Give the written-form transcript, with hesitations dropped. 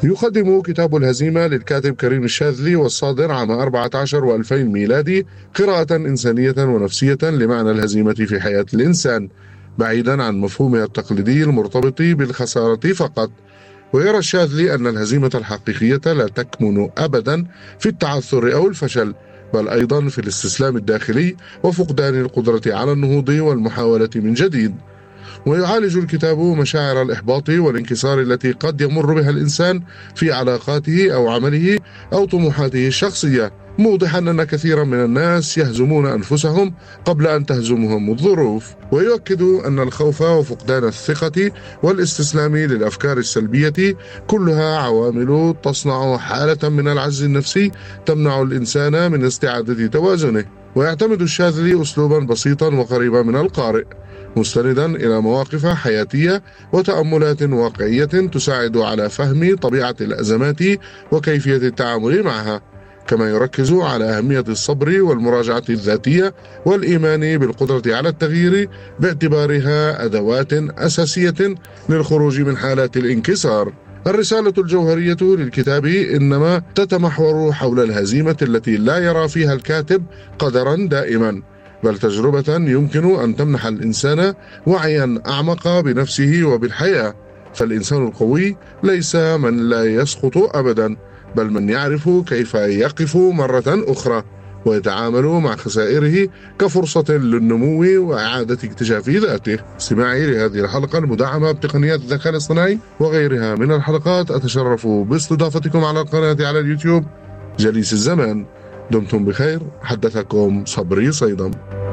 يقدم كتاب الهزيمة للكاتب كريم الشاذلي والصادر عام 14 و2000 ميلادي قراءة إنسانية ونفسية لمعنى الهزيمة في حياة الإنسان، بعيدا عن مفهومها التقليدي المرتبط بالخسارة فقط. ويرى الشاذلي أن الهزيمة الحقيقية لا تكمن أبدا في التعثر أو الفشل، بل أيضا في الاستسلام الداخلي وفقدان القدرة على النهوض والمحاولة من جديد. ويعالج الكتاب مشاعر الإحباط والانكسار التي قد يمر بها الإنسان في علاقاته أو عمله أو طموحاته الشخصية، موضحا أن كثيرا من الناس يهزمون أنفسهم قبل أن تهزمهم الظروف. ويؤكد أن الخوف وفقدان الثقة والاستسلام للأفكار السلبية كلها عوامل تصنع حالة من العجز النفسي تمنع الإنسان من استعادة توازنه. ويعتمد الشاذلي أسلوبا بسيطا وقريبا من القارئ، مستندا إلى مواقف حياتية وتأملات واقعية تساعد على فهم طبيعة الأزمات وكيفية التعامل معها، كما يركز على أهمية الصبر والمراجعة الذاتية والإيمان بالقدرة على التغيير باعتبارها أدوات أساسية للخروج من حالات الانكسار. الرسالة الجوهرية للكتاب إنما تتمحور حول الهزيمة التي لا يرى فيها الكاتب قدرا دائما، بل تجربة يمكن أن تمنح الإنسان وعيا أعمق بنفسه وبالحياة. فالإنسان القوي ليس من لا يسقط أبدا، بل من يعرف كيف يقف مرة أخرى ويتعامل مع خسائره كفرصة للنمو وإعادة اكتشاف ذاته. استماعي لهذه الحلقة المدعمة بتقنيات الذكاء الاصطناعي وغيرها من الحلقات، أتشرف باستضافتكم على القناة على اليوتيوب جليس الزمان. دمتم بخير، حدثكم صبري صيدم.